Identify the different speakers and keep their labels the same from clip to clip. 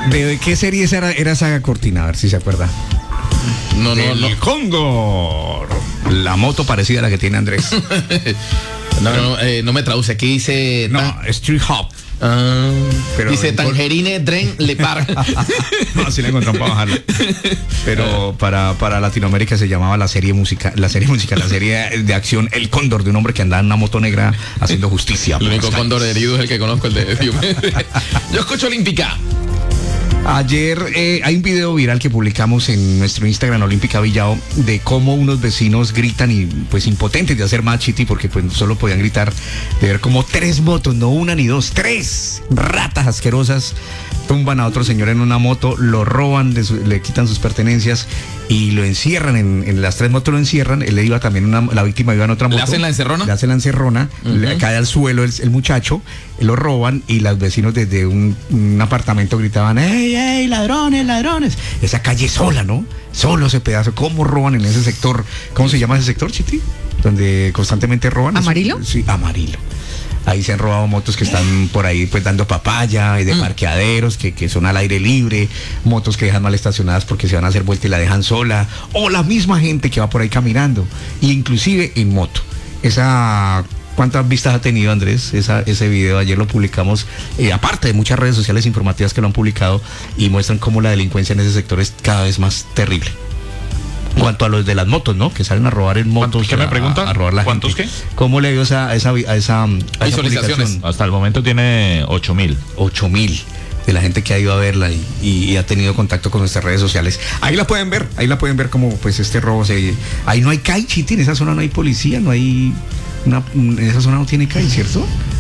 Speaker 1: ¿De qué serie era Saga Cortina? A ver si se acuerda.
Speaker 2: No.
Speaker 1: El Cóndor. La moto parecida a la que tiene Andrés.
Speaker 2: No me traduce. Aquí dice.
Speaker 1: No, Street Hop.
Speaker 2: Pero dice Tangerine Dren Lepar.
Speaker 1: No, así la encontramos para bajarla. Pero para Latinoamérica se llamaba la serie de acción El Cóndor, de un hombre que andaba en una moto negra haciendo justicia.
Speaker 2: El único cóndor herido es el que conozco, el de Diomedes. Yo escucho Olímpica.
Speaker 1: Ayer hay un video viral que publicamos en nuestro Instagram Olímpica Villao de cómo unos vecinos gritan y pues impotentes de hacer más chiti porque pues solo podían gritar, de ver como 3 motos, no una ni 2, 3 ratas asquerosas tumban a otro señor en una moto, lo roban, le quitan sus pertenencias y lo encierran en las 3 motos, lo encierran. Él iba también, la víctima iba en otra moto.
Speaker 2: ¿Le hacen la encerrona?
Speaker 1: Le hacen la encerrona, le cae al suelo el muchacho, lo roban y los vecinos desde un apartamento gritaban: ¡Ey, ey, ladrones, ladrones! Esa calle sola, ¿no? Solo ese pedazo. ¿Cómo roban en ese sector? ¿Cómo se llama ese sector, Chiti? Donde constantemente roban.
Speaker 3: ¿Amarillo?
Speaker 1: Sí, Amarillo. Ahí se han robado motos que están por ahí pues dando papaya, y de parqueaderos que son al aire libre, motos que dejan mal estacionadas porque se van a hacer vuelta y la dejan sola, o la misma gente que va por ahí caminando, e inclusive en moto. ¿Cuántas vistas ha tenido, Andrés? Ese video ayer lo publicamos, aparte de muchas redes sociales informativas que lo han publicado y muestran cómo la delincuencia en ese sector es cada vez más terrible. En cuanto a los de las motos, ¿no? Que salen a robar en motos.
Speaker 4: ¿Qué me pregunta?
Speaker 1: A robar la
Speaker 4: ¿Cuántos
Speaker 1: gente.
Speaker 4: qué?
Speaker 1: ¿Cómo le dio esa
Speaker 2: Visualizaciones?
Speaker 1: publicación?
Speaker 4: Hasta el momento tiene 8.000.
Speaker 1: 8.000 de la gente que ha ido a verla y ha tenido contacto con nuestras redes sociales. Ahí la pueden ver como pues este robo ahí no hay CAI, Chiti, en esa zona no hay policía, no hay en esa zona no tiene CAI, ¿cierto?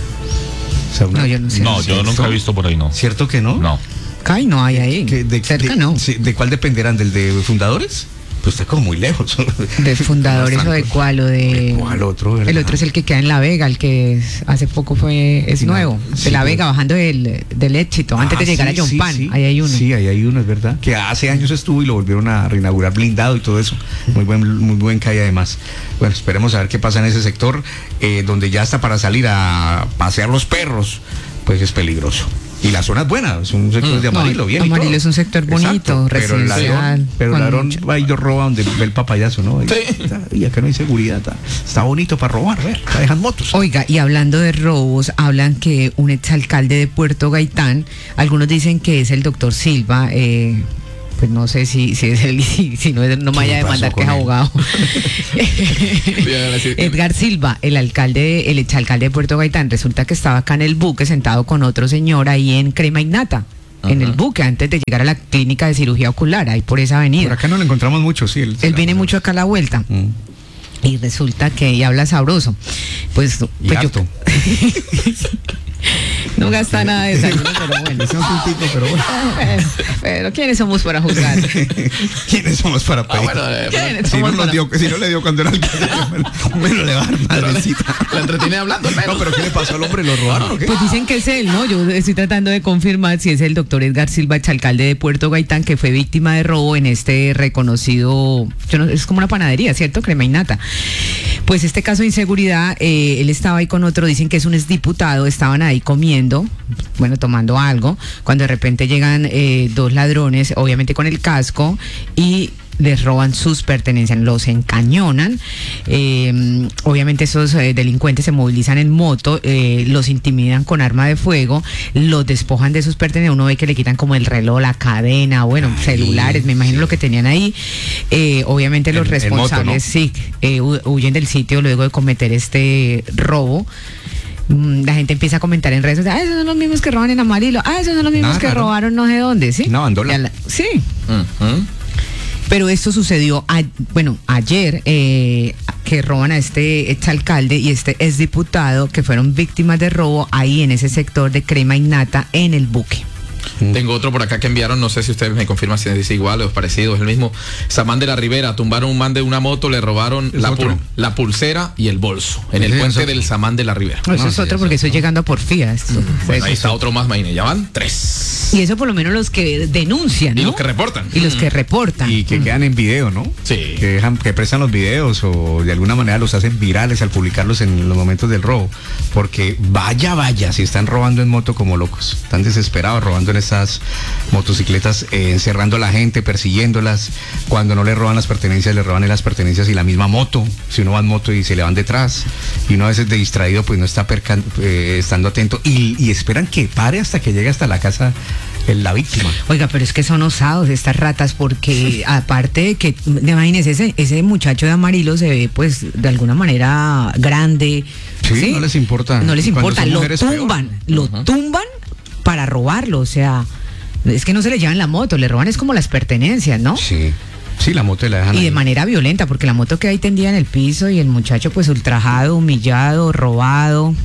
Speaker 1: O sea,
Speaker 3: No, yo no sé.
Speaker 4: No, yo nunca he visto por ahí, no.
Speaker 1: ¿Cierto que no?
Speaker 4: No.
Speaker 3: CAI no hay ahí. Cerca no.
Speaker 1: ¿De cuál dependerán? ¿Del de fundadores? Pues está como muy lejos.
Speaker 3: ¿De fundadores o de cuál? ¿O de
Speaker 1: cuál otro? ¿Verdad?
Speaker 3: El otro es el que queda en La Vega, el que hace poco es nuevo.
Speaker 1: Sí,
Speaker 3: de La Vega, bajando del Éxito, antes de llegar a John Pan.
Speaker 1: Sí.
Speaker 3: Ahí hay uno.
Speaker 1: Sí, ahí hay uno, es verdad. Que hace años estuvo y lo volvieron a reinaugurar blindado y todo eso. Muy buen CAI además. Bueno, esperemos a ver qué pasa en ese sector, donde ya está para salir a pasear los perros, pues es peligroso. Y la zona es buena, es un sector de Amarillo, bien.
Speaker 3: Amarillo
Speaker 1: y todo.
Speaker 3: es un sector bonito,
Speaker 1: exacto,
Speaker 3: residencial.
Speaker 1: Pero el ladrón va y lo roba donde ve el papayazo, ¿no? Y acá no hay seguridad, está bonito para robar, dejan motos.
Speaker 3: Oiga, y hablando de robos, hablan que un exalcalde de Puerto Gaitán, algunos dicen que es el doctor Silva, pues no sé si es él, si no me vaya a demandar que es abogado. Edgar Silva, el exalcalde de Puerto Gaitán, resulta que estaba acá en el buque sentado con otro señor ahí en Crema y Nata. En el buque, antes de llegar a la clínica de cirugía ocular, ahí por esa avenida.
Speaker 1: Por acá no lo encontramos mucho, sí.
Speaker 3: Él viene mucho acá a la vuelta. Y resulta que habla sabroso. Pues
Speaker 1: harto.
Speaker 3: No gasta nada de desayuno, pero bueno. Pero ¿quiénes somos para juzgar?
Speaker 1: ¿Quiénes somos para pedir? Si no le dio cuando era alcalde, bueno, le va a dar madrecita.
Speaker 2: La entretiene hablando.
Speaker 1: No, pero ¿qué le pasó al hombre? ¿Lo robaron o qué?
Speaker 3: Pues dicen que es él, ¿no? Yo estoy tratando de confirmar si es el doctor Edgar Silva, exalcalde de Puerto Gaitán, que fue víctima de robo en este reconocido, es como una panadería, ¿cierto? Crema y Nata. Pues este caso de inseguridad, él estaba ahí con otro, dicen que es un exdiputado, estaban ahí comiendo, bueno, tomando algo, cuando de repente llegan 2 ladrones, obviamente con el casco, y les roban sus pertenencias, los encañonan. Obviamente esos delincuentes se movilizan en moto, los intimidan con arma de fuego, los despojan de sus pertenencias. Uno ve que le quitan como el reloj, la cadena, bueno, celulares, me imagino lo que tenían ahí. Obviamente los responsables huyen del sitio luego de cometer este robo. La gente empieza a comentar en redes sociales: esos son los mismos que roban en Amarillo, esos son los mismos que robaron no sé dónde, ¿sí?
Speaker 1: No, Andola.
Speaker 3: Sí. Pero esto sucedió, ayer, que roban a este exalcalde y este exdiputado, que fueron víctimas de robo ahí en ese sector de Crema y Nata, en el buque.
Speaker 2: Tengo otro por acá que enviaron, no sé si ustedes me confirman si es igual o es parecido, es el mismo. Samán de la Ribera, tumbaron un man de una moto, le robaron la pulsera y el bolso en el puente del Samán de la Ribera.
Speaker 3: No, eso es otro porque estoy llegando a Porfía.
Speaker 2: Ahí está otro más, imagínate, ya van 3.
Speaker 3: Y eso por lo menos los que denuncian, ¿no?
Speaker 2: Y los que reportan.
Speaker 3: Y los que reportan.
Speaker 1: Y que quedan en video, ¿no?
Speaker 2: Sí.
Speaker 1: Que prestan los videos o de alguna manera los hacen virales al publicarlos en los momentos del robo. Porque vaya, si están robando en moto como locos. Están desesperados robando en estas motocicletas, encerrando a la gente, persiguiéndolas. Cuando no le roban las pertenencias, le roban las pertenencias y la misma moto. Si uno va en moto y se le van detrás. Y uno a veces de distraído pues no está estando atento. Y esperan que pare hasta que llegue hasta la casa la víctima.
Speaker 3: Oiga, pero es que son osados estas ratas, porque aparte de que, imagínese, ese muchacho de amarillo se ve pues de alguna manera grande.
Speaker 1: Sí, no les importa.
Speaker 3: No les importa, lo
Speaker 1: tumban
Speaker 3: tumban para robarlo, o sea, es que no se le llevan la moto, le roban es como las pertenencias, ¿no?
Speaker 1: Sí. Sí, la moto la dejan
Speaker 3: y
Speaker 1: ahí.
Speaker 3: De manera violenta, porque la moto queda ahí tendida en el piso y el muchacho pues ultrajado, humillado, robado.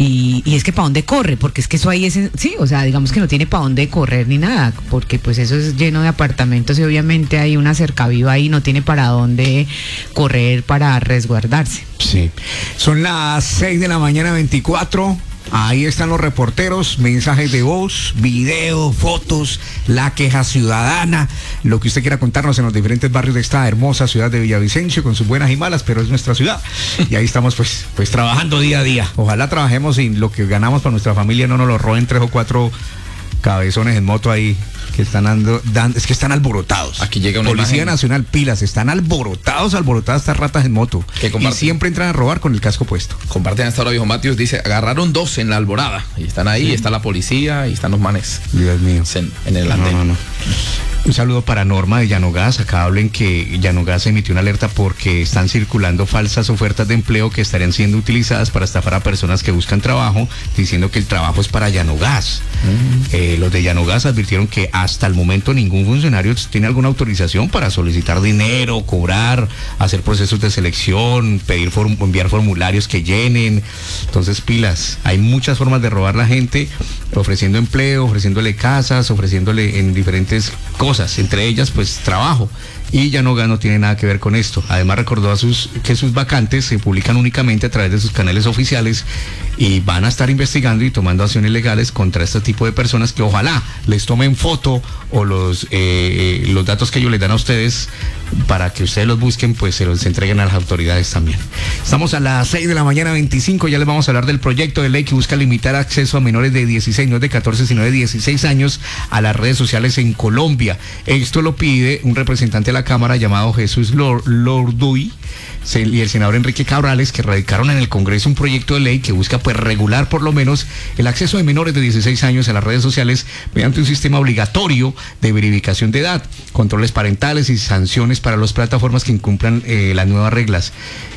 Speaker 3: Y es que ¿para dónde corre? Porque es que eso ahí es, sí, o sea, digamos que no tiene para dónde correr ni nada, porque pues eso es lleno de apartamentos y obviamente hay una cercaviva ahí, no tiene para dónde correr para resguardarse.
Speaker 1: Sí, son las 6 de la mañana 24. Ahí están los reporteros, mensajes de voz, video, fotos, la queja ciudadana, lo que usted quiera contarnos en los diferentes barrios de esta hermosa ciudad de Villavicencio, con sus buenas y malas, pero es nuestra ciudad. Y ahí estamos pues trabajando día a día. Ojalá trabajemos y lo que ganamos para nuestra familia no nos lo roben 3 o 4 cabezones en moto ahí que están es que están alborotados.
Speaker 2: Aquí llega una
Speaker 1: Policía
Speaker 2: imagen.
Speaker 1: Nacional, pilas, están alborotadas estas ratas en moto. Y siempre entran a robar con el casco puesto.
Speaker 2: Comparten hasta ahora, viejo Matius, dice, agarraron 2 en la Alborada. Y están ahí, está la policía y están los manes.
Speaker 1: Dios mío.
Speaker 2: En el andén.
Speaker 1: No. Un saludo para Norma de Llanogas. Acá hablen que Llanogas emitió una alerta porque están circulando falsas ofertas de empleo que estarían siendo utilizadas para estafar a personas que buscan trabajo, diciendo que el trabajo es para Llanogas. Los de Llanogas advirtieron que hasta el momento ningún funcionario tiene alguna autorización para solicitar dinero, cobrar, hacer procesos de selección, enviar formularios que llenen. Entonces, pilas, hay muchas formas de robar a la gente, ofreciendo empleo, ofreciéndole casas, ofreciéndole en diferentes cosas, entre ellas pues trabajo. Y Llanogas no tiene nada que ver con esto. Además recordó que sus vacantes se publican únicamente a través de sus canales oficiales y van a estar investigando y tomando acciones legales contra este tipo de personas que ojalá les tomen foto o los datos que ellos les dan a ustedes para que ustedes los busquen, pues se los entreguen a las autoridades también. Estamos a las 6 de la mañana 25, ya les vamos a hablar del proyecto de ley que busca limitar acceso a menores de 16, no de 14, sino de 16 años a las redes sociales en Colombia. Esto lo pide un representante de la Cámara llamado Jesús Lorduy y el senador Enrique Cabrales, que radicaron en el Congreso un proyecto de ley que busca pues regular por lo menos el acceso de menores de 16 años a las redes sociales mediante un sistema obligatorio de verificación de edad, controles parentales y sanciones para las plataformas que incumplan las nuevas reglas.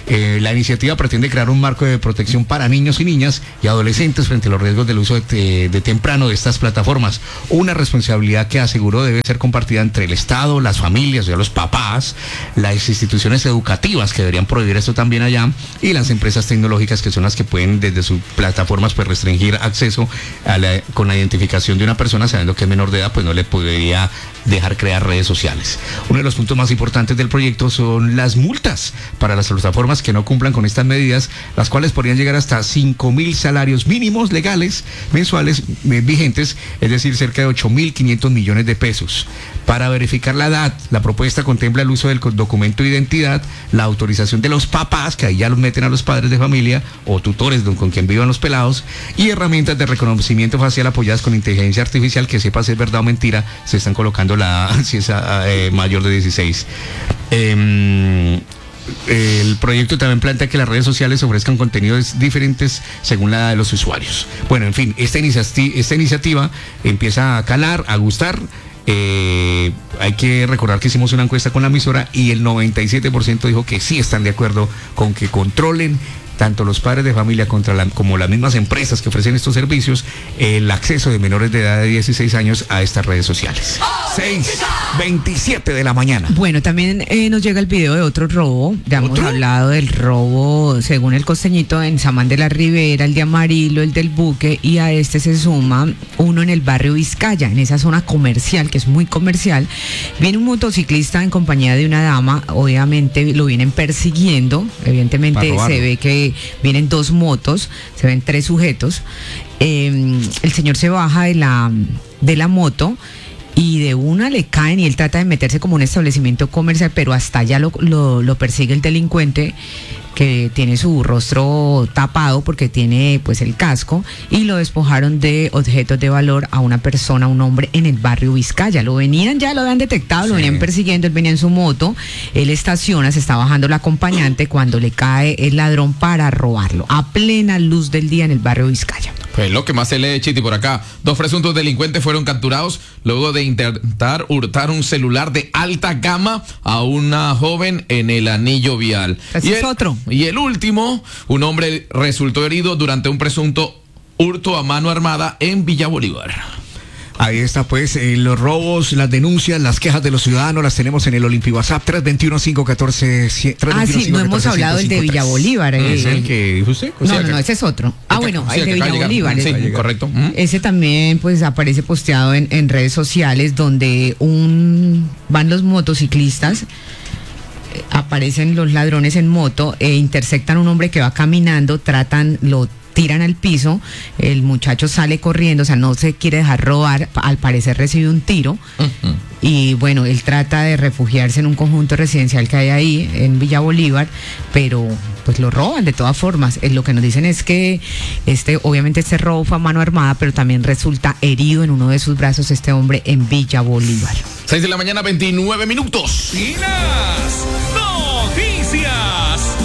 Speaker 1: La iniciativa pretende crear un marco de protección para niños y niñas y adolescentes frente a los riesgos del uso de temprano de estas plataformas. Una responsabilidad que aseguró debe ser compartida entre el Estado, las familias, o sea, los papás, las instituciones educativas que deberían prohibir esto también allá y las empresas tecnológicas que son las que pueden desde sus plataformas pues restringir acceso con la identificación de una persona sabiendo que es menor de edad, pues no le podría dejar crear redes sociales. Uno de los puntos más importantes del proyecto son las multas para las plataformas que no cumplan con estas medidas, las cuales podrían llegar hasta 5.000 salarios mínimos legales mensuales vigentes, es decir, cerca de 8.500 millones de pesos. Para verificar la edad, la propuesta contempla el uso del documento de identidad, la autorización de los papás, que ahí ya los meten a los padres de familia o tutores con quien vivan los pelados, y herramientas de reconocimiento facial apoyadas con inteligencia artificial que sepa si es verdad o mentira, se están colocando si es mayor de 16. El proyecto también plantea que las redes sociales ofrezcan contenidos diferentes según la edad de los usuarios. Bueno, en fin, esta iniciativa empieza a calar, a gustar. Hay que recordar que hicimos una encuesta con la emisora y el 97% dijo que sí están de acuerdo con que controlen tanto los padres de familia como las mismas empresas que ofrecen estos servicios, el acceso de menores de edad de 16 años a estas redes sociales. 6:27 de la mañana.
Speaker 3: Bueno, también nos llega el video de otro robo. Ya hemos hablado del robo, según el costeñito, en Samán de la Ribera, el de Amarillo, el del Buque, y a este se suma uno en el barrio Vizcaya, en esa zona comercial, que es muy comercial. Viene un motociclista en compañía de una dama, obviamente lo vienen persiguiendo, evidentemente se ve que vienen 2 motos, se ven 3 sujetos. El señor se baja de la moto y de una le caen y él trata de meterse como un establecimiento comercial, pero hasta allá lo persigue el delincuente, que tiene su rostro tapado porque tiene pues el casco, y lo despojaron de objetos de valor a una persona, un hombre en el barrio Vizcaya. Lo habían detectado, lo venían persiguiendo, él venía en su moto, él estaciona, se está bajando la acompañante cuando le cae el ladrón para robarlo, a plena luz del día en el barrio Vizcaya.
Speaker 2: Pues lo que más se lee, Chiti, por acá. 2 presuntos delincuentes fueron capturados luego de intentar hurtar un celular de alta gama a una joven en el anillo vial.
Speaker 3: Ese es otro.
Speaker 2: Y el último, un hombre resultó herido durante un presunto hurto a mano armada en Villa Bolívar.
Speaker 1: Ahí está pues, los robos, las denuncias, las quejas de los ciudadanos las tenemos en el Olimpi WhatsApp 321-514.
Speaker 3: Sí, no hemos hablado del de Villa Bolívar.
Speaker 1: ¿Es el que dijo usted?
Speaker 3: No, ese es otro. Bueno, el de Villa Bolívar.
Speaker 2: Sí, correcto.
Speaker 3: Ese también pues aparece posteado en redes sociales, donde van los motociclistas, aparecen los ladrones en moto e intersectan a un hombre que va caminando, lo tiran al piso, el muchacho sale corriendo, o sea, no se quiere dejar robar, al parecer recibe un tiro, y bueno, él trata de refugiarse en un conjunto residencial que hay ahí en Villa Bolívar, pero pues lo roban de todas formas. Lo que nos dicen es que obviamente este robo fue a mano armada, pero también resulta herido en uno de sus brazos este hombre en Villa Bolívar.
Speaker 2: 6 de la mañana, 29 minutos.
Speaker 5: Y las noticias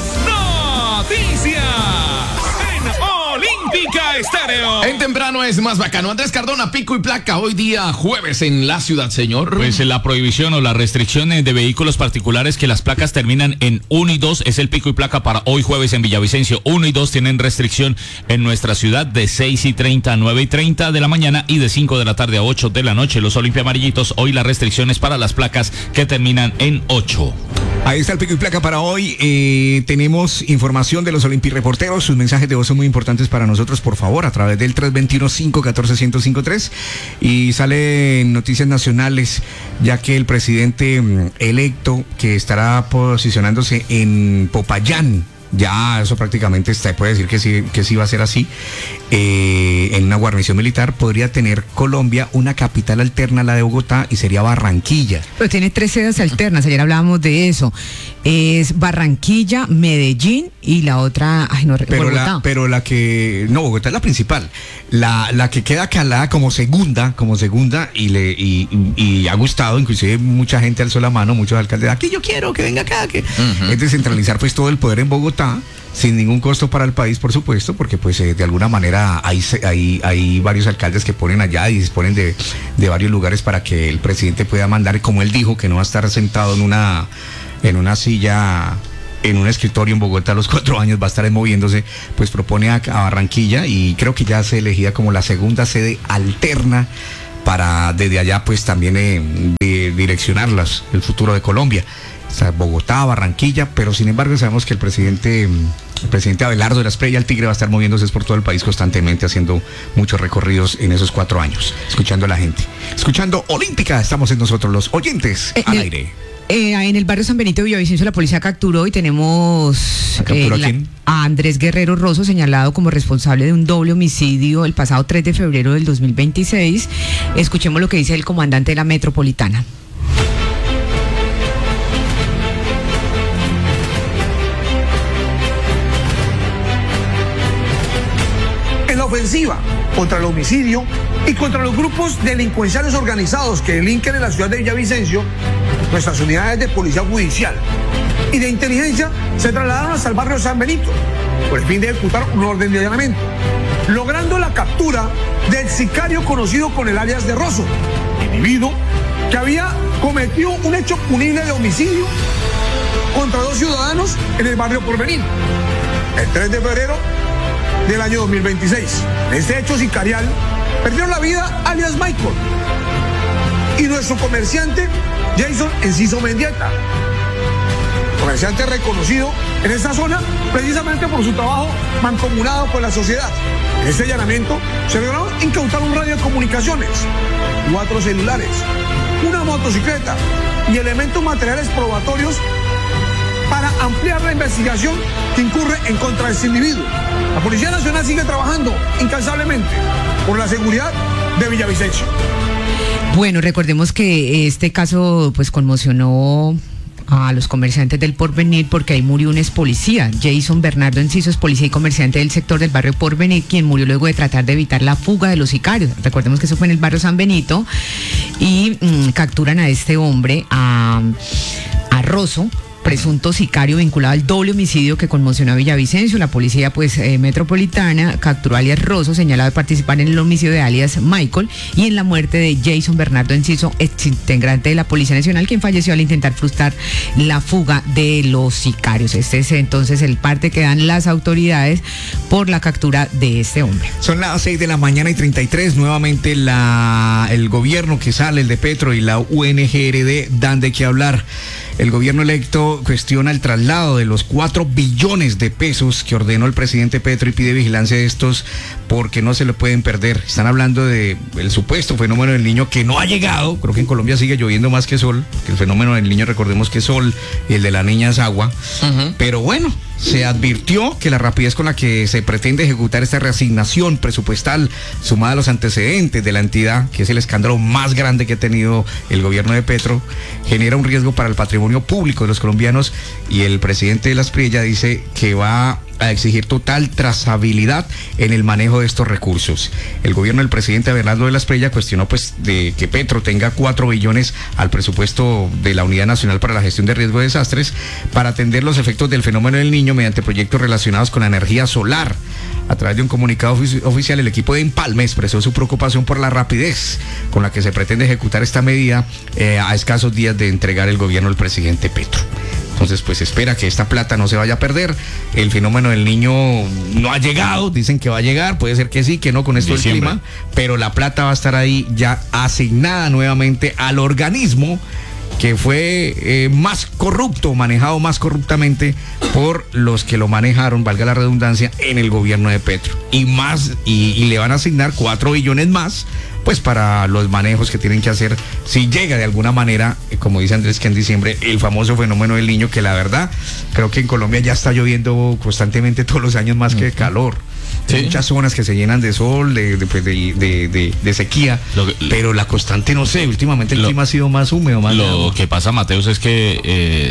Speaker 5: Olímpica Estéreo.
Speaker 2: En temprano es más bacano. Andrés Cardona, pico y placa, hoy día jueves en la ciudad, señor.
Speaker 4: Pues la prohibición o la restricción de vehículos particulares que las placas terminan en 1 y 2 es el pico y placa para hoy jueves en Villavicencio. 1 y 2 tienen restricción en nuestra ciudad de 6:30 a 9:30 de la mañana y de 5 de la tarde a 8 de la noche. Los Olimpia Amarillitos, hoy la restricción es para las placas que terminan en 8.
Speaker 1: Ahí está el pico y placa para hoy. Tenemos información de los Olimpi Reporteros. Sus mensajes de voz son muy importantes para nosotros, por favor, a través del 321-514-1053. Y salen noticias nacionales, ya que el presidente electo, que estará posicionándose en Popayán, ya eso prácticamente se puede decir que sí va a ser así, en una guarnición militar, podría tener Colombia una capital alterna a la de Bogotá, y sería Barranquilla.
Speaker 3: Pero tiene 3 sedes alternas, ayer hablábamos de eso. Es Barranquilla, Medellín y la otra, Bogotá.
Speaker 1: Pero la que, no, Bogotá es la principal. La que queda calada como segunda, y ha gustado, inclusive mucha gente alzó la mano, muchos alcaldes, aquí yo quiero que venga acá, es descentralizar pues todo el poder en Bogotá, sin ningún costo para el país, por supuesto, porque pues de alguna manera hay varios alcaldes que ponen allá y disponen de varios lugares para que el presidente pueda mandar, como él dijo, que no va a estar sentado en una silla, en un escritorio en Bogotá a los 4 años, va a estar moviéndose, pues propone a Barranquilla, y creo que ya se elegida como la segunda sede alterna para desde allá pues también direccionar el futuro de Colombia. O sea, Bogotá, Barranquilla, pero sin embargo sabemos que el presidente Abelardo de la Espriella, el Tigre, va a estar moviéndose por todo el país constantemente, haciendo muchos recorridos en esos 4 años, escuchando a la gente. Escuchando Olímpica, estamos en nosotros los oyentes al aire.
Speaker 3: En el barrio San Benito de Villavicencio la policía capturó, y tenemos a Andrés Guerrero Rosso, señalado como responsable de un doble homicidio el pasado 3 de febrero del 2026. Escuchemos lo que dice el comandante de la Metropolitana.
Speaker 6: En la ofensiva contra el homicidio y contra los grupos delincuenciales organizados que delinquen en la ciudad de Villavicencio, nuestras unidades de policía judicial y de inteligencia se trasladaron hasta el barrio San Benito por el fin de ejecutar un orden de allanamiento, logrando la captura del sicario conocido con el alias de Rosso, individuo que había cometido un hecho punible de homicidio contra 2 ciudadanos en el barrio Porvenir el 3 de febrero del año 2026. En este hecho sicarial perdieron la vida alias Michael y nuestro comerciante Jason Enciso Mendieta, comerciante reconocido en esta zona precisamente por su trabajo mancomunado con la sociedad. En este allanamiento se logró incautar un radio de comunicaciones, 4 celulares, una motocicleta y elementos materiales probatorios para ampliar la investigación que incurre en contra de este individuo. La Policía Nacional sigue trabajando incansablemente por la seguridad de Villavicencio.
Speaker 3: Bueno, recordemos que este caso pues conmocionó a los comerciantes del Porvenir porque ahí murió un ex policía, Jason Bernardo Enciso, es policía y comerciante del sector del barrio Porvenir, quien murió luego de tratar de evitar la fuga de los sicarios. Recordemos que eso fue en el barrio San Benito y capturan a este hombre, a Rosso, presunto sicario vinculado al doble homicidio que conmocionó a Villavicencio. La policía metropolitana capturó a alias Rosso, señalado de participar en el homicidio de alias Michael y en la muerte de Jason Bernardo Enciso, exintegrante de la Policía Nacional, quien falleció al intentar frustrar la fuga de los sicarios. Este es entonces el parte que dan las autoridades por la captura de este hombre.
Speaker 1: Son las 6:33 a.m. Nuevamente el gobierno que sale, el de Petro y la UNGRD, dan de qué hablar. El gobierno electo cuestiona el traslado de los 4 billones de pesos que ordenó el presidente Petro y pide vigilancia de estos porque no se lo pueden perder. Están hablando del supuesto fenómeno del niño que no ha llegado. Creo que en Colombia sigue lloviendo más que sol, que el fenómeno del niño, recordemos que es sol y el de la niña es agua. Pero bueno, se advirtió que la rapidez con la que se pretende ejecutar esta reasignación presupuestal, sumada a los antecedentes de la entidad, que es el escándalo más grande que ha tenido el gobierno de Petro, genera un riesgo para el patrimonio público de los colombianos, y el presidente de la Asprilla dice que va a exigir total trazabilidad en el manejo de estos recursos. El gobierno del presidente Abelardo de la Asprilla cuestionó pues de que Petro tenga 4 billones al presupuesto de la Unidad Nacional para la Gestión de Riesgo de Desastres para atender los efectos del fenómeno del niño mediante proyectos relacionados con la energía solar. A través de un comunicado oficial, el equipo de Empalme expresó su preocupación por la rapidez con la que se pretende ejecutar esta medida a escasos días de entregar el gobierno del presidente Petro. Entonces, pues espera que esta plata no se vaya a perder. El fenómeno del niño no ha llegado, dicen que va a llegar, puede ser que sí, que no con esto del clima, pero la plata va a estar ahí ya asignada nuevamente al organismo que fue más corrupto, manejado más corruptamente por los que lo manejaron, valga la redundancia, en el gobierno de Petro. Y le van a asignar 4 billones más, pues para los manejos que tienen que hacer si llega de alguna manera, como dice Andrés, que en diciembre el famoso fenómeno del niño, que la verdad creo que en Colombia ya está lloviendo constantemente todos los años más que de calor. Sí. Muchas zonas que se llenan de sol, de sequía, pero la constante, no sé, últimamente el clima ha sido más húmedo, más
Speaker 4: lo que pasa, Mateus, es que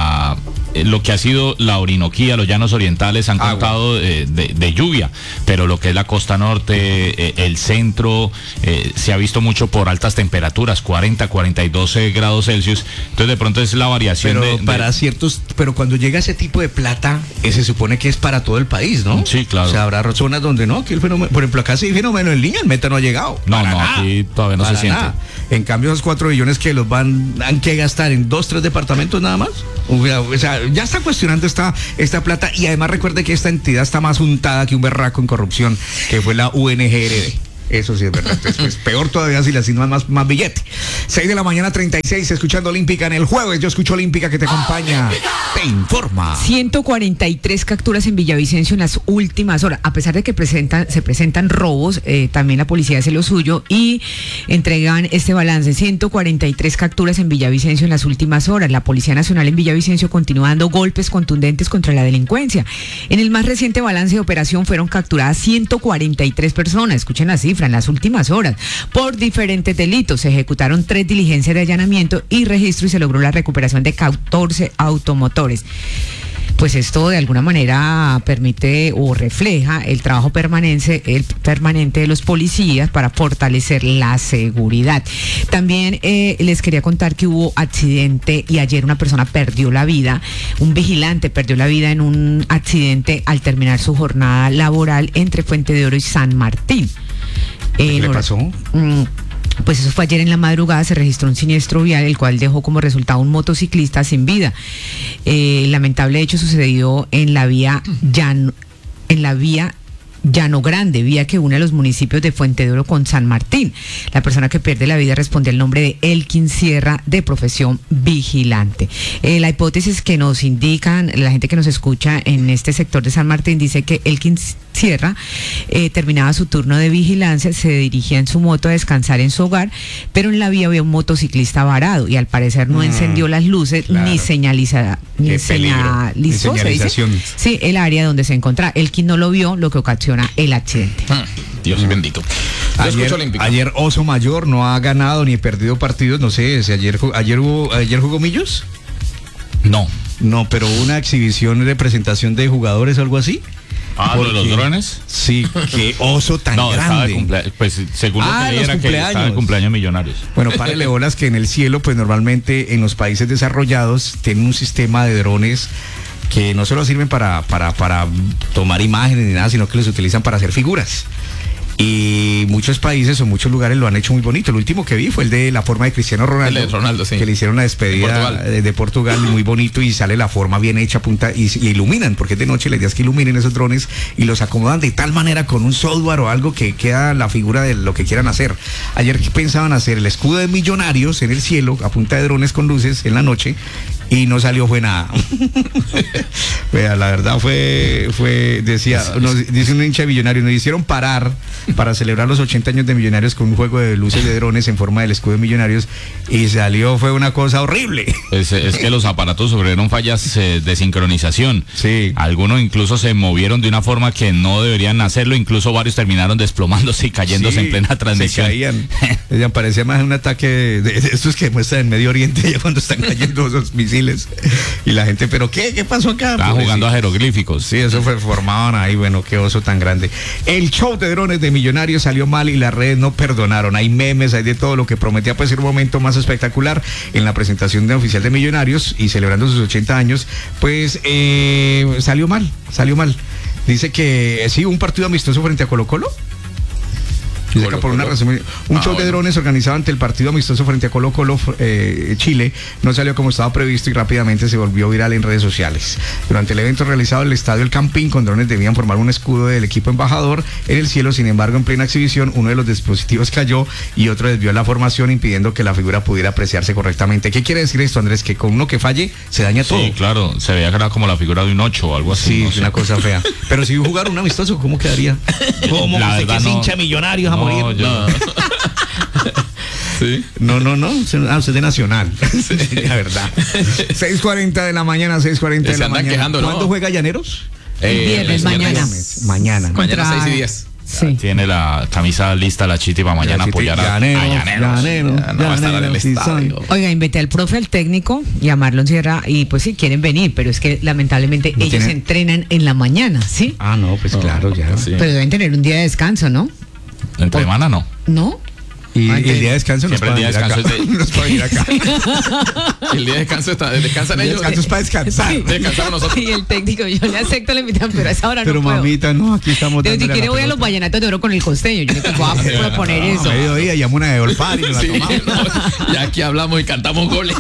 Speaker 4: lo que ha sido la Orinoquía, los llanos orientales han contado de lluvia, pero lo que es la costa norte, el centro, se ha visto mucho por altas temperaturas, 40, 42 grados Celsius, entonces de pronto es la variación
Speaker 1: pero cuando llega ese tipo de plata, se supone que es para todo el país, ¿no?
Speaker 4: Sí, claro.
Speaker 1: O sea, habrá zonas donde no, que el fenómeno, por ejemplo, acá sí, el fenómeno del niño, el meta no ha llegado.
Speaker 4: Aquí todavía no se siente.
Speaker 1: En cambio, esos 4 billones que los han que gastar en 2, 3 departamentos nada más. O sea, ya está cuestionando esta plata, y además recuerde que esta entidad está más untada que un berraco en corrupción, que fue la UNGRD. Eso sí es verdad. Entonces, pues, peor todavía si le asignan más billete. 6:36 a.m, escuchando Olímpica en el jueves. Yo escucho Olímpica, que te acompaña, te informa.
Speaker 3: 143 capturas en Villavicencio en las últimas horas. A pesar de que se presentan robos, también la policía hace lo suyo y entregan este balance. 143 capturas en Villavicencio en las últimas horas. La Policía Nacional en Villavicencio continúa dando golpes contundentes contra la delincuencia. En el más reciente balance de operación fueron capturadas 143 personas. Escuchen la cifra. En las últimas horas, por diferentes delitos, se ejecutaron 3 diligencias de allanamiento y registro, y se logró la recuperación de 14 automotores. Pues esto de alguna manera permite o refleja el trabajo permanente de los policías para fortalecer la seguridad. También les quería contar que hubo accidente y ayer una persona perdió la vida, un vigilante perdió la vida en un accidente al terminar su jornada laboral entre Fuente de Oro y San Martín.
Speaker 1: ¿Qué le pasó?
Speaker 3: Pues eso fue ayer en la madrugada. Se registró un siniestro vial, el cual dejó como resultado un motociclista sin vida. Lamentable hecho sucedió en la vía Llano Grande, vía que une a los municipios de Fuente de Oro con San Martín. La persona que pierde la vida responde al nombre de Elkin Sierra, de profesión vigilante. La hipótesis que nos indican la gente que nos escucha en este sector de San Martín dice que Elkin Sierra, terminaba su turno de vigilancia, se dirigía en su moto a descansar en su hogar, pero en la vía había un motociclista varado y al parecer no encendió las luces,
Speaker 1: claro.
Speaker 3: ni señalizó,
Speaker 1: señalización.
Speaker 3: Sí, el área donde se encontraba. El quien no lo vio, lo que ocasiona el accidente.
Speaker 2: Dios bendito. Yo escucho olímpico.
Speaker 1: Ayer Oso Mayor no ha ganado ni perdido partidos, no sé, si ayer jugó Millos. No, pero una exhibición de presentación de jugadores o algo así.
Speaker 4: ¿De los drones?
Speaker 1: Sí, qué oso tan grande.
Speaker 4: Pues según lo que leí era que estaba de cumpleaños Millonarios.
Speaker 1: Bueno, párele bolas que en el cielo, pues normalmente en los países desarrollados tienen un sistema de drones que no solo sirven para tomar imágenes ni nada, sino que los utilizan para hacer figuras. Y muchos países o muchos lugares lo han hecho muy bonito. El último que vi fue el de la forma de Cristiano Ronaldo.
Speaker 2: El de Ronaldo, sí.
Speaker 1: Que le hicieron la despedida de Portugal, muy bonito, y sale la forma bien hecha, punta, y iluminan, porque es de noche, la idea es que iluminen esos drones y los acomodan de tal manera con un software o algo que queda la figura de lo que quieran hacer. Ayer pensaban hacer el escudo de Millonarios en el cielo, a punta de drones con luces en la noche, y no salió fue nada. Vea, la verdad dice un hincha de Millonarios, nos hicieron parar para celebrar los 80 años de Millonarios con un juego de luces de drones en forma del escudo de Millonarios, y fue una cosa horrible.
Speaker 4: Es que los aparatos sufrieron fallas de sincronización.
Speaker 1: Sí.
Speaker 4: Algunos incluso se movieron de una forma que no deberían hacerlo, incluso varios terminaron desplomándose y cayéndose en plena transmisión.
Speaker 1: Se caían. Parecía más un ataque de estos que muestran en Medio Oriente ya cuando están cayendo esos misiles. Y la gente, ¿pero qué pasó acá?
Speaker 4: Estaban jugando a jeroglíficos.
Speaker 1: Sí, eso formaban ahí, bueno, qué oso tan grande. El show de drones de Millonarios salió mal y las redes no perdonaron. Hay memes, hay de todo, lo que prometía pues ser un momento más espectacular en la presentación de oficial de Millonarios y celebrando sus 80 años, pues salió mal. Dice que sí, un partido amistoso frente a Colo-Colo. Dice que por una razón, show de drones organizado ante el partido amistoso frente a Colo-Colo Chile no salió como estaba previsto y rápidamente se volvió viral en redes sociales. Durante el evento realizado en el estadio El Campín, con drones debían formar un escudo del equipo embajador en el cielo. Sin embargo, en plena exhibición, uno de los dispositivos cayó y otro desvió la formación, impidiendo que la figura pudiera apreciarse correctamente. ¿Qué quiere decir esto, Andrés? Que con uno que falle se daña todo.
Speaker 4: Sí, claro, se veía que era como la figura de un 8 o algo así.
Speaker 1: Sí,
Speaker 4: no sé.
Speaker 1: Una cosa fea. Pero si jugar un amistoso, ¿cómo quedaría? ¿Cómo?
Speaker 4: La verdad,
Speaker 1: que
Speaker 4: no.
Speaker 1: es hincha Millonarios a morir.
Speaker 4: No.
Speaker 2: ¿Sí?
Speaker 1: No. Usted es de Nacional. Sí, la verdad. 6:40 de la mañana, 6:40 de la mañana.
Speaker 2: Quejando, ¿no?
Speaker 1: ¿Cuándo juega Llaneros?
Speaker 3: El viernes, mañana.
Speaker 1: Mañana.
Speaker 2: Mañana 6 y 10.
Speaker 3: Sí.
Speaker 4: Tiene la camisa lista la Chiti para mañana apoyar a
Speaker 2: Llaneros. No va a estar en el estadio.
Speaker 3: Oiga, invité al profe, al técnico y a Marlon Sierra, y pues sí, quieren venir, pero es que lamentablemente
Speaker 1: ¿No
Speaker 3: ellos
Speaker 1: tienen?
Speaker 3: entrenan en la mañana, ¿sí?
Speaker 1: Ah, no, pues claro, ya.
Speaker 2: Sí.
Speaker 3: Pero deben tener un día de descanso, ¿no?
Speaker 4: Entre semana no.
Speaker 3: ¿No?
Speaker 1: Y el día de descanso
Speaker 4: Siempre
Speaker 1: nos
Speaker 4: el día de
Speaker 1: para
Speaker 4: descanso
Speaker 1: venir acá. Nos para venir acá.
Speaker 2: El día de descanso descansan
Speaker 1: El día de
Speaker 2: ellos.
Speaker 1: descanso es para descansar.
Speaker 2: Descansamos nosotros.
Speaker 3: Y el técnico, yo le acepto la invitación, pero a esa hora
Speaker 1: Pero
Speaker 3: no puedo.
Speaker 1: mamita, no, aquí estamos.
Speaker 3: Pero si
Speaker 1: dándole a
Speaker 3: quiere
Speaker 1: la
Speaker 3: voy a los
Speaker 1: pelota.
Speaker 3: vallenatos de oro con el costeño. Yo le voy a proponer eso.
Speaker 1: A mediodía llamo una de Olpar y nos la
Speaker 2: Sí,
Speaker 1: tomamos.
Speaker 2: no, ya aquí hablamos y cantamos goles.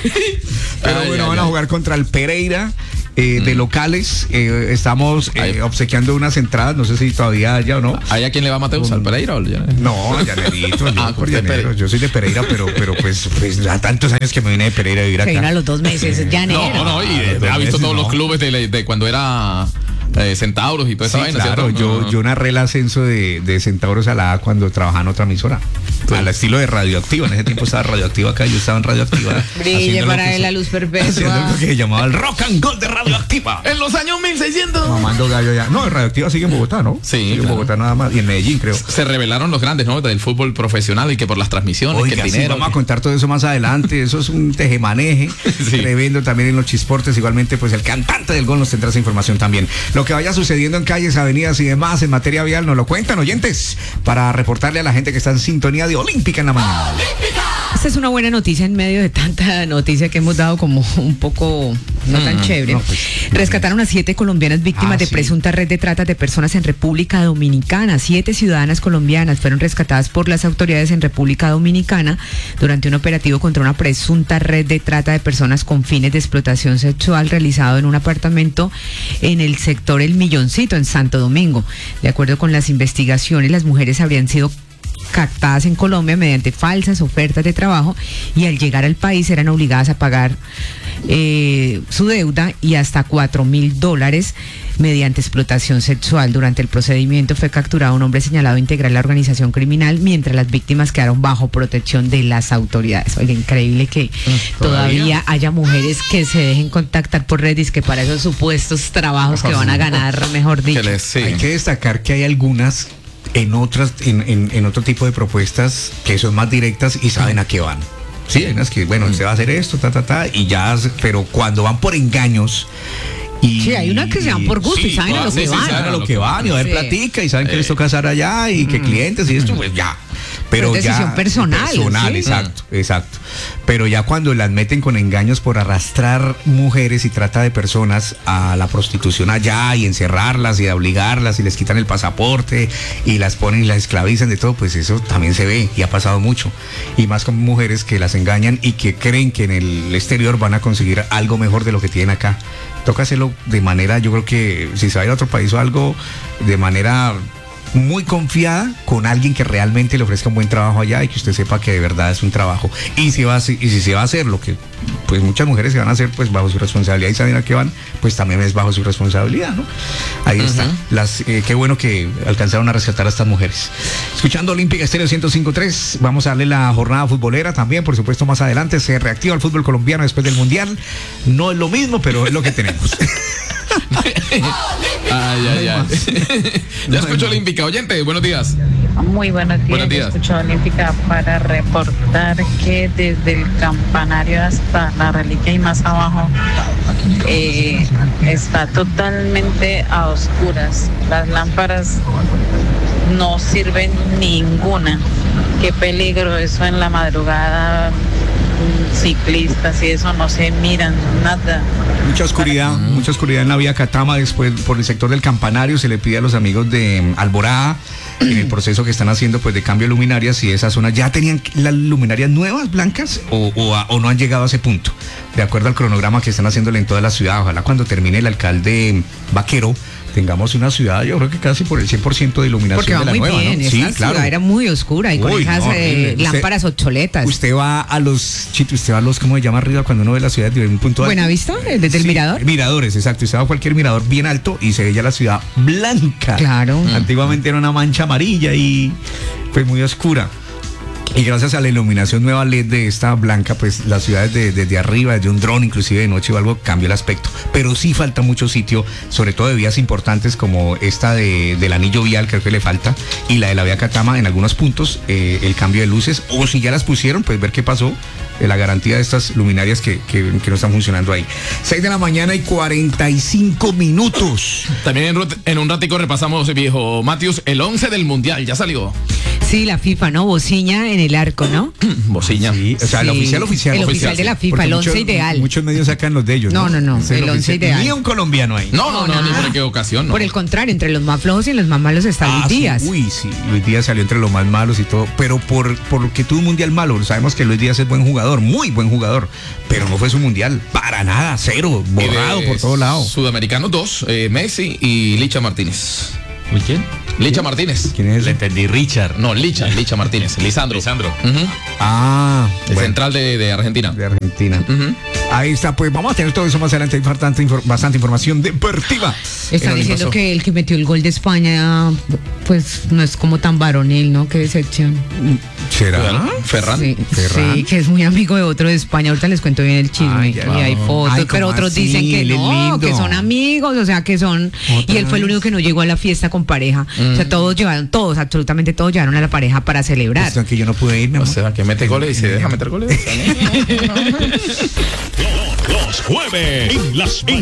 Speaker 1: Pero bueno, van a jugar contra el Pereira. De locales, estamos obsequiando unas entradas, no sé si todavía haya o no.
Speaker 2: ¿Hay a quién le va Mateus? ¿Al Pereira o al Llaneros?
Speaker 1: No, Llanerito,
Speaker 2: Ah,
Speaker 1: por
Speaker 2: de
Speaker 1: Llaneros. Yo soy de Pereira, pero pues a tantos años que me vine de Pereira a vivir
Speaker 3: Se vino a
Speaker 1: acá.
Speaker 3: los 2 meses, Llanero.
Speaker 2: No, y ha visto todos los clubes de cuando era Centauros y toda esa
Speaker 1: Sí,
Speaker 2: vaina,
Speaker 1: claro,
Speaker 2: ¿cierto?
Speaker 1: yo narré el ascenso de Centauros a la A cuando trabajaba en otra emisora. Al estilo de Radioactiva. En ese tiempo estaba Radioactiva acá, yo estaba en Radioactiva.
Speaker 3: Brille para él la luz
Speaker 1: Haciendo
Speaker 3: perpetua.
Speaker 1: lo que se llamaba el rock and roll de Radioactiva.
Speaker 2: En los años 1600.
Speaker 1: Mamando gallo ya. No, Radioactiva sigue en Bogotá, ¿no?
Speaker 2: Sí,
Speaker 1: Sigue en
Speaker 2: claro.
Speaker 1: Bogotá nada más. Y en Medellín, creo.
Speaker 2: Se revelaron los grandes, ¿no? Del fútbol profesional y que por las transmisiones,
Speaker 1: Oiga,
Speaker 2: que el
Speaker 1: sí,
Speaker 2: dinero.
Speaker 1: vamos a contar todo eso más adelante. Eso es un tejemaneje
Speaker 2: Sí.
Speaker 1: tremendo también en los chisportes. Igualmente, pues el cantante del gol nos tendrá esa información también. Lo que vaya sucediendo en calles, avenidas y demás en materia vial nos lo cuentan oyentes para reportarle a la gente que está en sintonía de Olímpica en la mañana.
Speaker 3: Esta es una buena noticia en medio de tanta noticia que hemos dado como un poco no tan chévere.
Speaker 1: no, pues,
Speaker 3: Rescataron a 7 colombianas víctimas de
Speaker 1: sí.
Speaker 3: presunta red de trata de personas en República Dominicana. 7 ciudadanas colombianas fueron rescatadas por las autoridades en República Dominicana durante un operativo contra una presunta red de trata de personas con fines de explotación sexual realizado en un apartamento en el sector El Milloncito, en Santo Domingo. De acuerdo con las investigaciones, las mujeres habrían sido captadas en Colombia mediante falsas ofertas de trabajo y al llegar al país eran obligadas a pagar su deuda y hasta $4,000 mediante explotación sexual. Durante el procedimiento fue capturado un hombre señalado de integrar la organización criminal, mientras las víctimas quedaron bajo protección de las autoridades. Oiga, increíble que todavía haya mujeres que se dejen contactar por redes que para esos supuestos trabajos que van a ganar, mejor dicho.
Speaker 1: Hay que destacar que hay algunas en otras, en otro tipo de propuestas que son más directas y saben a qué van. Sí, hay unas que, bueno, usted va a hacer esto, y ya, pero cuando van por engaños.
Speaker 3: Sí, hay unas que se van por gusto y saben a lo que van.
Speaker 1: Saben a lo que van y a ver platica y saben que les toca hacer allá y que clientes y esto, pues ya. Pero
Speaker 3: es decisión personal.
Speaker 1: ¿Sí? Exacto. Pero ya cuando las meten con engaños por arrastrar mujeres y trata de personas a la prostitución allá y encerrarlas y a obligarlas y les quitan el pasaporte y las ponen y las esclavizan de todo, pues eso también se ve y ha pasado mucho. Y más con mujeres que las engañan y que creen que en el exterior van a conseguir algo mejor de lo que tienen acá. Toca hacerlo de manera, yo creo que si se va a ir a otro país o algo, de manera muy confiada con alguien que realmente le ofrezca un buen trabajo allá y que usted sepa que de verdad es un trabajo. Y si se va a hacer lo que pues muchas mujeres se van a hacer pues bajo su responsabilidad y saben a qué van, pues también es bajo su responsabilidad, ¿no? Ahí está. Qué bueno que alcanzaron a rescatar a estas mujeres. Escuchando Olímpica Estéreo 105.3, vamos a darle la jornada futbolera también, por supuesto, más adelante. Se reactiva el fútbol colombiano después del Mundial. No es lo mismo, pero es lo que tenemos.
Speaker 2: Ya escucho Olímpica. Oyente, buenos días.
Speaker 5: Muy buenos días.
Speaker 2: Buenos días.
Speaker 5: Escucho Olímpica para reportar que desde el campanario hasta la reliquia y más abajo está totalmente a oscuras. Las lámparas no sirven ninguna. Qué peligro eso en la madrugada. Ciclistas y eso no se miran nada.
Speaker 1: Mucha oscuridad en la vía Catama. Después por el sector del campanario se le pide a los amigos de Alborada, en el proceso que están haciendo pues de cambio de luminarias, y esa zona ya tenían las luminarias nuevas blancas o no han llegado a ese punto, de acuerdo al cronograma que están haciéndole en toda la ciudad. Ojalá cuando termine el alcalde Vaquero tengamos una ciudad, yo creo que casi por el 100% de iluminación.
Speaker 3: Porque va
Speaker 1: de la
Speaker 3: muy
Speaker 1: nueva,
Speaker 3: bien,
Speaker 1: ¿no?
Speaker 3: sí, claro. Ciudad era muy oscura y con esas lámparas obsoletas.
Speaker 1: Usted va a los, ¿cómo se llama arriba cuando uno ve la ciudad de un punto alto?
Speaker 3: ¿Buenavista? ¿Desde el mirador?
Speaker 1: Miradores, exacto. Usted va a cualquier mirador bien alto y se ve ya la ciudad blanca.
Speaker 3: Claro.
Speaker 1: Antiguamente era una mancha amarilla y pues muy oscura. Y gracias a la iluminación nueva LED de esta blanca, pues las ciudades desde arriba, desde un dron, inclusive de noche o algo, cambia el aspecto. Pero sí falta mucho sitio, sobre todo de vías importantes como esta del anillo vial, creo que le falta, y la de la vía Catama en algunos puntos, el cambio de luces, o si ya las pusieron, pues ver qué pasó, la garantía de estas luminarias que no están funcionando ahí. 6:45 a.m.
Speaker 2: También en un ratico repasamos, viejo Matius, el 11 del Mundial, ya salió.
Speaker 3: Sí, la FIFA, ¿no? Bociña en el arco, ¿no?
Speaker 2: Bociña.
Speaker 1: Sí, o sea, el oficial.
Speaker 3: El oficial de la FIFA, el 11 ideal.
Speaker 1: Muchos medios sacan los de ellos,
Speaker 3: ¿no? No, el 11 ideal.
Speaker 1: Ni un colombiano ahí.
Speaker 2: No, ni por qué ocasión, ¿no?
Speaker 3: Por el contrario, entre los más flojos y los más malos está Luis Díaz.
Speaker 1: Sí, Luis Díaz salió entre los más malos y todo, pero por que tuvo un mundial malo. Sabemos que Luis Díaz es buen jugador, muy buen jugador, pero no fue su mundial, para nada, cero, borrado por todos lados.
Speaker 2: Sudamericanos 2, Messi y Licha Martínez.
Speaker 4: ¿Muy quién?
Speaker 2: Licha Martínez.
Speaker 1: ¿Quién es?
Speaker 4: Le entendí, Richard.
Speaker 2: No, Licha Martínez. Lisandro.
Speaker 1: El
Speaker 2: central de Argentina.
Speaker 1: De Argentina. Ahí está, pues vamos a tener todo eso más adelante. Hay bastante información deportiva.
Speaker 3: Están diciendo que el que metió el gol de España, pues no es como tan varonil, ¿no? Qué decepción.
Speaker 1: ¿Será?
Speaker 2: Ferran.
Speaker 3: Sí, que es muy amigo de otro de España. Ahorita les cuento bien el chisme. Y hay fotos, pero otros dicen que no, que son amigos, o sea, que son... Y él fue el único que no llegó a la fiesta con pareja. O sea, absolutamente todos llevaron a la pareja para celebrar.
Speaker 1: Pues, que yo no pude ir,
Speaker 2: o sea, que mete goles y se deja meter goles.
Speaker 7: Los jueves en las